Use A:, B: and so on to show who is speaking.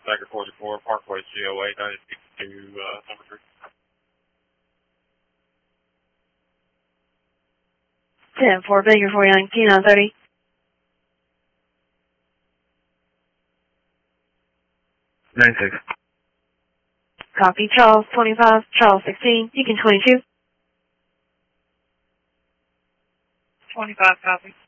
A: Stagger 44, Parkway COA, 962, number 3.
B: 10-4, Baker 49, T930.
C: Nine 6.
B: Copy, Charles 25, Charles 16, Deacon 22.
D: 25, copy.